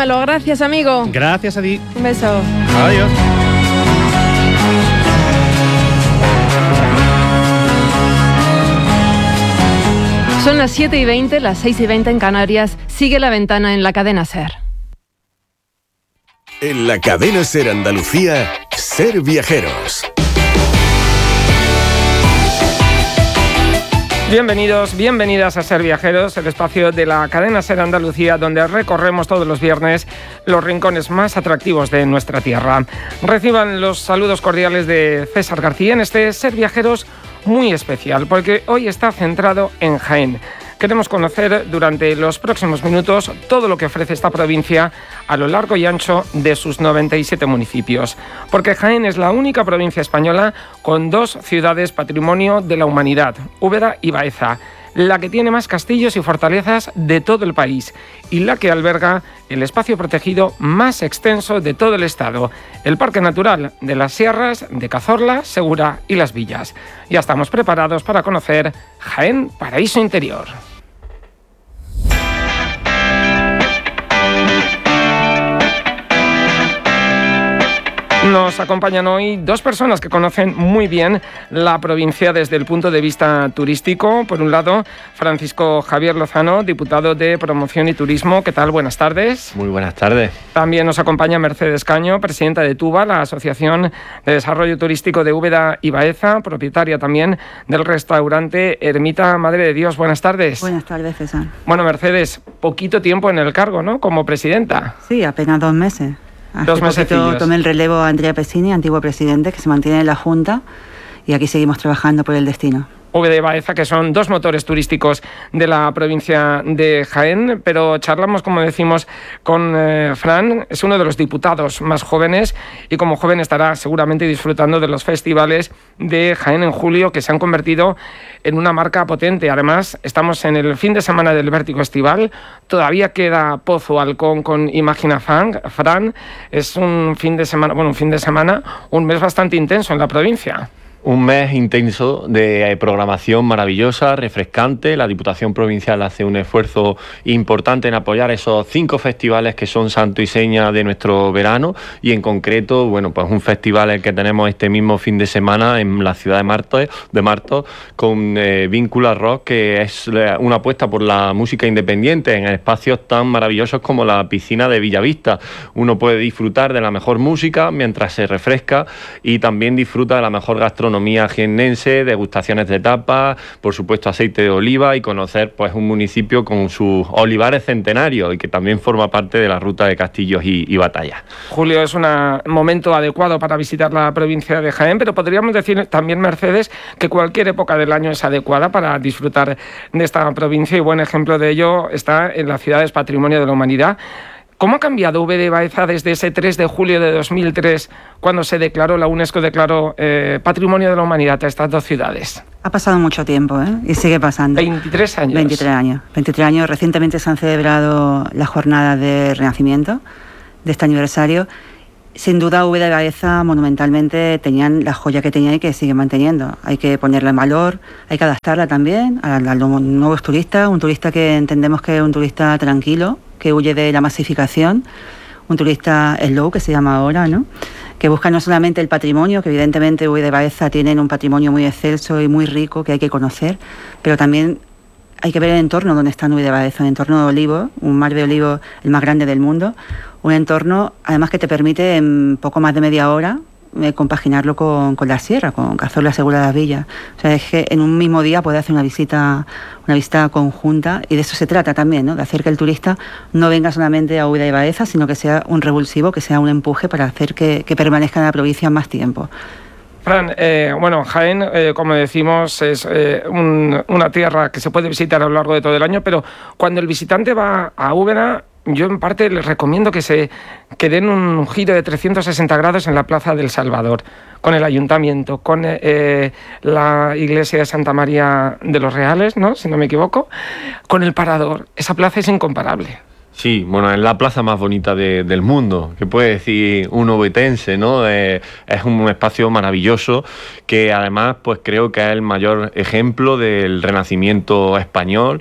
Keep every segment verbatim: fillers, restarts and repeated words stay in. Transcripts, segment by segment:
Carmelo. Gracias, amigo. Gracias a ti. Un beso. Adiós. Son las siete y veinte, las seis y veinte en Canarias. Sigue La Ventana en la cadena SER. En la cadena SER Andalucía, Ser Viajeros. Bienvenidos, bienvenidas a Ser Viajeros, el espacio de la cadena SER Andalucía, donde recorremos todos los viernes los rincones más atractivos de nuestra tierra. Reciban los saludos cordiales de César García en este Ser Viajeros muy especial, porque hoy está centrado en Jaén. Queremos conocer durante los próximos minutos todo lo que ofrece esta provincia a lo largo y ancho de sus noventa y siete municipios, porque Jaén es la única provincia española con dos ciudades patrimonio de la humanidad, Úbeda y Baeza, la que tiene más castillos y fortalezas de todo el país y la que alberga el espacio protegido más extenso de todo el estado, el Parque Natural de las Sierras de Cazorla, Segura y Las Villas. Ya estamos preparados para conocer Jaén Paraíso Interior. Nos acompañan hoy dos personas que conocen muy bien la provincia desde el punto de vista turístico. Por un lado, Francisco Javier Lozano, diputado de Promoción y Turismo. ¿Qué tal? Buenas tardes. Muy buenas tardes. También nos acompaña Mercedes Caño, presidenta de TUBA, la Asociación de Desarrollo Turístico de Úbeda y Baeza, propietaria también del restaurante Ermita Madre de Dios. Buenas tardes. Buenas tardes, César. Bueno, Mercedes, poquito tiempo en el cargo, ¿no? Como presidenta. Sí, apenas dos meses. Hace Dos poquito tomé el relevo a Andrea Pesini, antiguo presidente, que se mantiene en la Junta, y aquí seguimos trabajando por el destino. Úbeda y Baeza, que son dos motores turísticos de la provincia de Jaén, pero charlamos, como decimos, con eh, Fran, es uno de los diputados más jóvenes y como joven estará seguramente disfrutando de los festivales de Jaén en julio, que se han convertido en una marca potente. Además, estamos en el fin de semana del Vértigo Estival, todavía queda Pozo Halcón con Imagina Fran, Fran, es un fin de semana, bueno, un fin de semana, un mes bastante intenso en la provincia. Un mes intenso de programación maravillosa, refrescante. La Diputación Provincial hace un esfuerzo importante en apoyar esos cinco festivales que son santo y seña de nuestro verano, y en concreto, bueno, pues un festival el que tenemos este mismo fin de semana en la ciudad de Martos, de Martos con eh, Víncula Rock, que es una apuesta por la música independiente en espacios tan maravillosos como la piscina de Villavista. Uno puede disfrutar de la mejor música mientras se refresca y también disfruta de la mejor gastronomía jiennense, degustaciones de tapas, por supuesto aceite de oliva, y conocer pues un municipio con sus olivares centenarios y que también forma parte de la ruta de castillos y, y batallas. Julio es un momento adecuado para visitar la provincia de Jaén, pero podríamos decir también, Mercedes, que cualquier época del año es adecuada para disfrutar de esta provincia, y buen ejemplo de ello está en las ciudades Patrimonio de la Humanidad. ¿Cómo ha cambiado Úbeda y Baeza desde ese tres de julio de dos mil tres, cuando se declaró, la UNESCO declaró eh, Patrimonio de la Humanidad a estas dos ciudades? Ha pasado mucho tiempo, ¿eh? Y sigue pasando. veintitrés años. veintitrés años. veintitrés años. Recientemente se han celebrado las jornadas de Renacimiento de este aniversario. Sin duda, Úbeda y Baeza monumentalmente tenían la joya que tenían y que siguen manteniendo. Hay que ponerla en valor, hay que adaptarla también a, a los nuevos turistas, un turista que entendemos que es un turista tranquilo, que huye de la masificación, un turista slow, que se llama ahora, ¿no? Que busca no solamente el patrimonio, que evidentemente Úbeda y Baeza tienen un patrimonio muy excelso y muy rico que hay que conocer, pero también hay que ver el entorno donde está Úbeda y Baeza, un entorno de olivos, un mar de olivos el más grande del mundo, un entorno además que te permite en poco más de media hora eh, compaginarlo con, con la sierra, con Cazorla, Segura de las Villas. O sea, es que en un mismo día puedes hacer una visita, una visita conjunta, y de eso se trata también, ¿no? De hacer que el turista no venga solamente a Úbeda y Baeza, sino que sea un revulsivo, que sea un empuje para hacer que, que permanezca en la provincia más tiempo. Fran, eh, bueno, Jaén, eh, como decimos, es eh, un, una tierra que se puede visitar a lo largo de todo el año, pero cuando el visitante va a Úbeda, yo en parte les recomiendo que se que den un giro de trescientos sesenta grados en la Plaza del Salvador, con el Ayuntamiento, con eh, la iglesia de Santa María de los Reales, ¿no?, si no me equivoco, con el Parador. Esa plaza es incomparable. Sí, bueno, es la plaza más bonita de, del mundo, que puede decir un obetense, ¿no? Eh, es un espacio maravilloso que además pues creo que es el mayor ejemplo del Renacimiento español,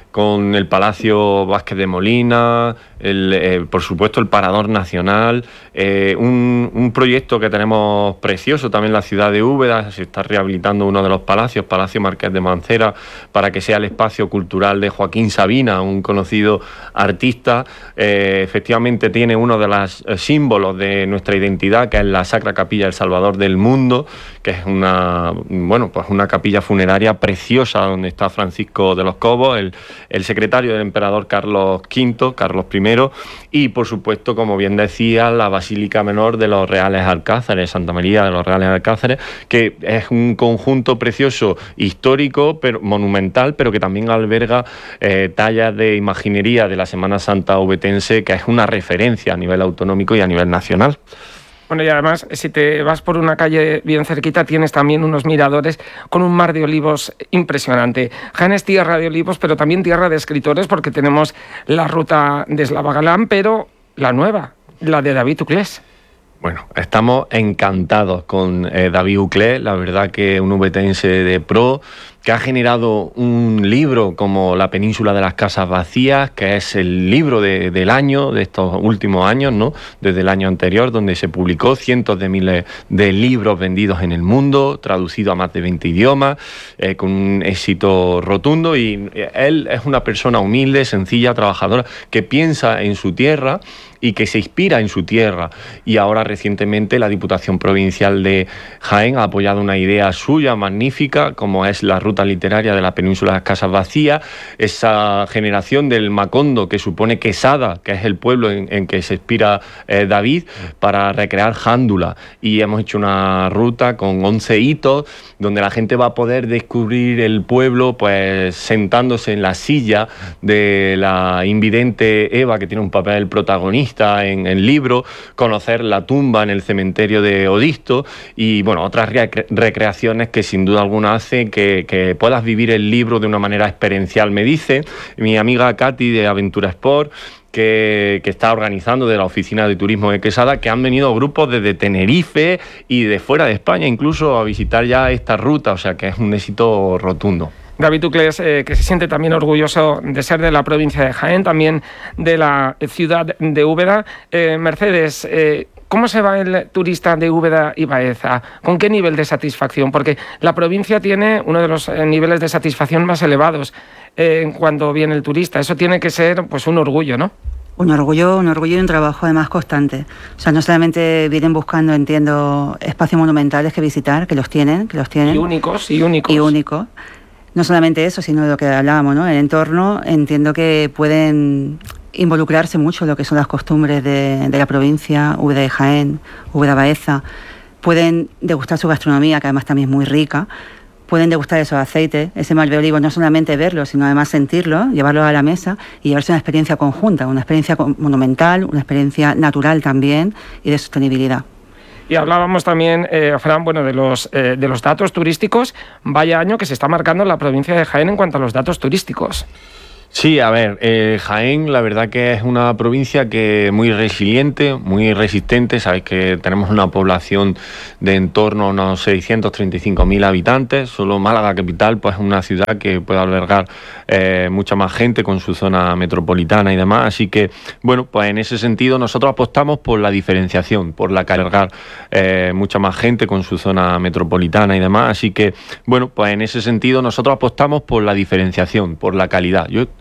con el Palacio Vázquez de Molina, el, eh, por supuesto el Parador Nacional, eh, un, un proyecto que tenemos precioso también en la ciudad de Úbeda. Se está rehabilitando uno de los palacios, Palacio Marqués de Mancera, para que sea el espacio cultural de Joaquín Sabina, un conocido artista. Eh, efectivamente tiene uno de los eh, símbolos de nuestra identidad, que es la Sacra Capilla del Salvador del Mundo, que es una, bueno, pues una capilla funeraria preciosa donde está Francisco de los Cobos, el, el secretario del emperador Carlos quinto, Carlos primero, y por supuesto, como bien decía, la Basílica Menor de los Reales Alcázares, Santa María de los Reales Alcázares, que es un conjunto precioso, histórico, pero monumental, pero que también alberga eh, tallas de imaginería de la Semana Santa ubetense, que es una referencia a nivel autonómico y a nivel nacional. Bueno, y además, si te vas por una calle bien cerquita, tienes también unos miradores con un mar de olivos impresionante. Jaén es tierra de olivos, pero también tierra de escritores, porque tenemos la ruta de Eslava Galán, pero la nueva, la de David Uclés. Bueno, estamos encantados con eh, David Uclés, la verdad que un ubetense de pro, que ha generado un libro como La Península de las Casas Vacías, que es el libro de, del año, de estos últimos años, ¿no? Desde el año anterior, donde se publicó cientos de miles de libros vendidos en el mundo, traducido a más de veinte idiomas, eh, con un éxito rotundo. Y él es una persona humilde, sencilla, trabajadora, que piensa en su tierra y que se inspira en su tierra. Y ahora recientemente la Diputación Provincial de Jaén ha apoyado una idea suya magnífica, como es la ruta literaria de la Península de las Casas Vacías, esa generación del Macondo que supone Quesada, que es el pueblo en, en que se inspira eh, David, para recrear Jándula. Y hemos hecho una ruta con once hitos, donde la gente va a poder descubrir el pueblo pues sentándose en la silla de la invidente Eva, que tiene un papel protagonista en el libro, conocer la tumba en el cementerio de Odisto y bueno, otras rec- recreaciones que sin duda alguna hacen que, que puedas vivir el libro de una manera experiencial. Me dice mi amiga Katy de Aventura Sport, que, que está organizando de la Oficina de Turismo de Quesada, que han venido grupos desde Tenerife y de fuera de España incluso a visitar ya esta ruta, o sea que es un éxito rotundo. David Uclés, eh, que se siente también orgulloso de ser de la provincia de Jaén, también de la ciudad de Úbeda. Eh, Mercedes, eh, ¿cómo se va el turista de Úbeda y Baeza? ¿Con qué nivel de satisfacción? Porque la provincia tiene uno de los eh, niveles de satisfacción más elevados eh, cuando viene el turista. Eso tiene que ser pues un orgullo, ¿no? Un orgullo, un orgullo y un trabajo además constante. O sea, no solamente vienen buscando, entiendo, espacios monumentales que visitar, que los tienen, que los tienen. Y únicos, y únicos. Y únicos. No solamente eso, sino de lo que hablábamos, ¿no? El entorno, entiendo que pueden involucrarse mucho en lo que son las costumbres de, de la provincia, Úbeda de Jaén, Úbeda Baeza. Pueden degustar su gastronomía, que además también es muy rica. Pueden degustar esos aceites, ese mal de olivo, no solamente verlo, sino además sentirlo, llevarlo a la mesa y llevarse una experiencia conjunta, una experiencia monumental, una experiencia natural también y de sostenibilidad. Y hablábamos también, eh, Fran, bueno, de los, eh, de los datos turísticos. Vaya año que se está marcando la provincia de Jaén en cuanto a los datos turísticos. Sí, a ver, eh, Jaén la verdad que es una provincia que muy resiliente, muy resistente. Sabéis que tenemos una población de en torno a unos seiscientos treinta y cinco mil habitantes. Solo Málaga capital pues es una ciudad que puede albergar eh, mucha más gente con su zona metropolitana y demás. Así que, bueno, pues en ese sentido nosotros apostamos por la diferenciación, por la cargar eh, mucha más gente con su zona metropolitana y demás. Así que, bueno, pues en ese sentido nosotros apostamos por la diferenciación, por la calidad. Yo